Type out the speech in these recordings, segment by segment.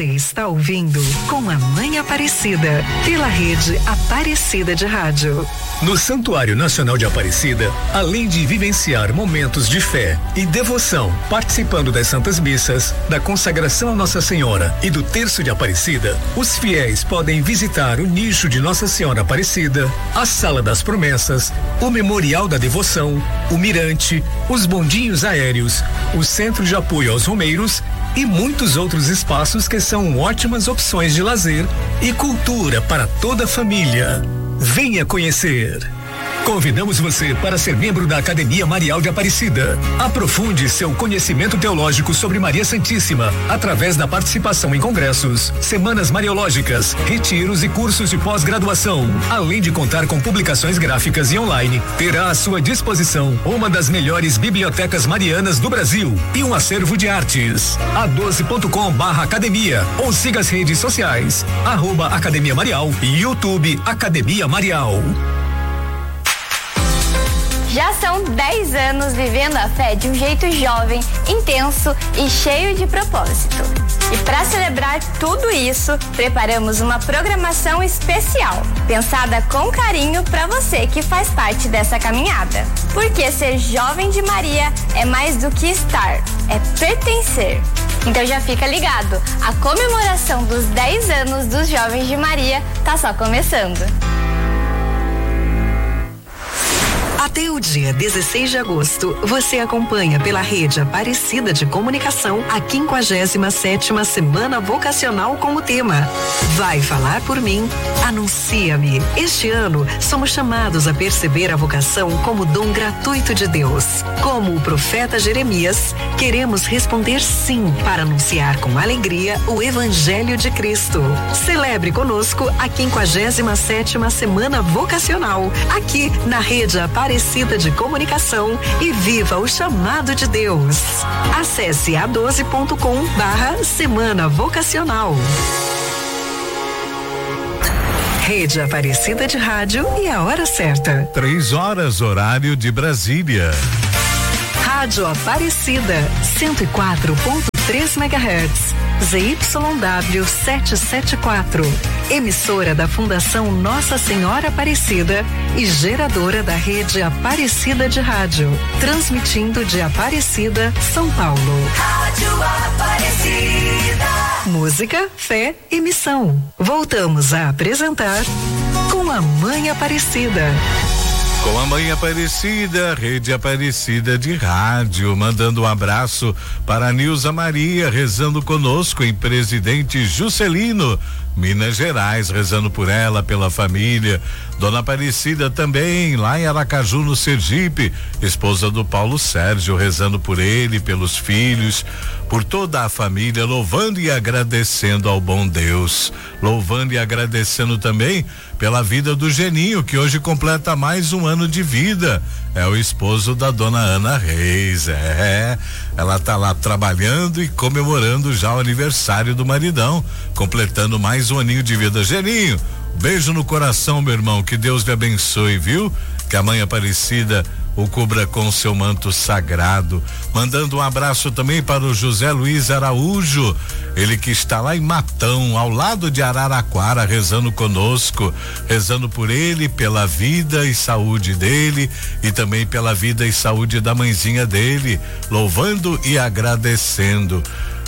Você está ouvindo Com a Mãe Aparecida, pela rede Aparecida de Rádio. No Santuário Nacional de Aparecida, além de vivenciar momentos de fé e devoção, participando das Santas Missas, da consagração a Nossa Senhora e do Terço de Aparecida, os fiéis podem visitar o nicho de Nossa Senhora Aparecida, a Sala das Promessas, o Memorial da Devoção, o Mirante, os bondinhos aéreos, o Centro de Apoio aos Romeiros e muitos outros espaços que são ótimas opções de lazer e cultura para toda a família. Venha conhecer. Convidamos você para ser membro da Academia Marial de Aparecida. Aprofunde seu conhecimento teológico sobre Maria Santíssima através da participação em congressos, semanas mariológicas, retiros e cursos de pós-graduação. Além de contar com publicações gráficas e online, terá à sua disposição uma das melhores bibliotecas marianas do Brasil e um acervo de artes. a12.com/academia ou siga as redes sociais @Academia Marial e YouTube Academia Marial. Já são 10 anos vivendo a fé de um jeito jovem, intenso e cheio de propósito. E para celebrar tudo isso, preparamos uma programação especial, pensada com carinho para você que faz parte dessa caminhada. Porque ser jovem de Maria é mais do que estar, é pertencer. Então já fica ligado, a comemoração dos 10 anos dos Jovens de Maria tá só começando. Até o dia 16 de agosto, você acompanha pela rede Aparecida de Comunicação a 57ª Semana Vocacional com o tema Vai Falar por Mim, Anuncia-me. Este ano, somos chamados a perceber a vocação como dom gratuito de Deus. Como o profeta Jeremias, queremos responder sim para anunciar com alegria o Evangelho de Cristo. Celebre conosco a 57ª Semana Vocacional, aqui na rede Aparecida de Comunicação e viva o chamado de Deus. Acesse a12.com/Semana Vocacional. Rede Aparecida de Rádio e a hora certa. 3 horas, horário de Brasília. Rádio Aparecida, 104.3 MHz. ZYW 774, emissora da Fundação Nossa Senhora Aparecida e geradora da rede Aparecida de Rádio, transmitindo de Aparecida, São Paulo. Rádio Aparecida. Música, fé e missão. Voltamos a apresentar Com a Mãe Aparecida. Com a Mãe Aparecida, rede Aparecida de Rádio, mandando um abraço para a Nilza Maria, rezando conosco em Presidente Juscelino, Minas Gerais, rezando por ela, pela família. Dona Aparecida também, lá em Aracaju, no Sergipe, esposa do Paulo Sérgio, rezando por ele, pelos filhos, por toda a família, louvando e agradecendo ao bom Deus. Louvando e agradecendo também pela vida do Geninho, que hoje completa mais um ano de vida. É o esposo da dona Ana Reis. Ela tá lá trabalhando e comemorando já o aniversário do maridão, completando mais um aninho de vida. Geninho, beijo no coração, meu irmão, que Deus lhe abençoe, viu? Que a Mãe Aparecida o cubra com seu manto sagrado. Mandando um abraço também para o José Luiz Araújo, ele que está lá em Matão, ao lado de Araraquara, rezando conosco, rezando por ele, pela vida e saúde dele e também pela vida e saúde da mãezinha dele, louvando e agradecendo,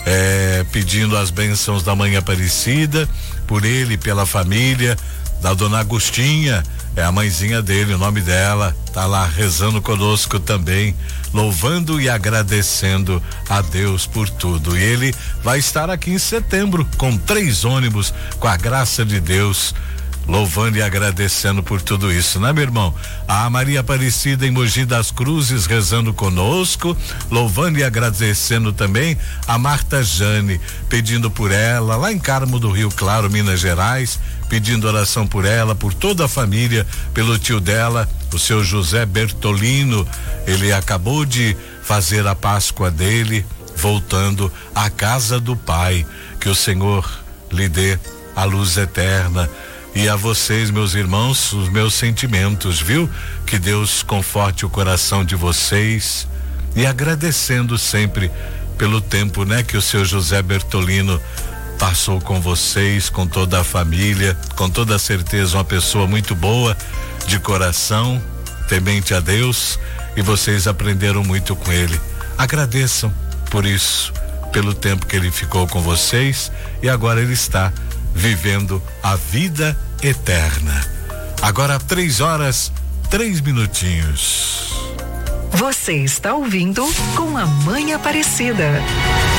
pedindo as bênçãos da Mãe Aparecida por ele, pela família da dona Agostinha, é a mãezinha dele, o nome dela, tá lá rezando conosco também, louvando e agradecendo a Deus por tudo. E ele vai estar aqui em setembro com 3 ônibus, com a graça de Deus, louvando e agradecendo por tudo isso, né, meu irmão? A Maria Aparecida em Mogi das Cruzes rezando conosco, louvando e agradecendo também a Marta Jane, pedindo por ela, lá em Carmo do Rio Claro, Minas Gerais, pedindo oração por ela, por toda a família, pelo tio dela, o seu José Bertolino. Ele acabou de fazer a Páscoa dele, voltando à casa do Pai. Que o Senhor lhe dê a luz eterna. E a vocês, meus irmãos, os meus sentimentos, viu? Que Deus conforte o coração de vocês, e agradecendo sempre pelo tempo, né, que o seu José Bertolino passou com vocês, com toda a família, com toda certeza uma pessoa muito boa, de coração, temente a Deus, e vocês aprenderam muito com ele. Agradeçam por isso, pelo tempo que ele ficou com vocês, e agora ele está vivendo a vida eterna. Agora 3:03. Você está ouvindo Com a Mãe Aparecida.